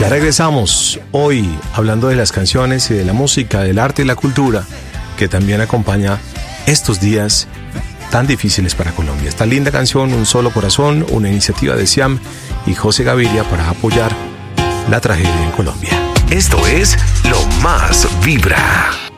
Ya regresamos hoy hablando de las canciones y de la música, del arte y la cultura que también acompaña estos días tan difíciles para Colombia. Esta linda canción, Un Solo Corazón, una iniciativa de Siam y José Gaviria para apoyar la tragedia en Colombia. Esto es Lo Más Vibra.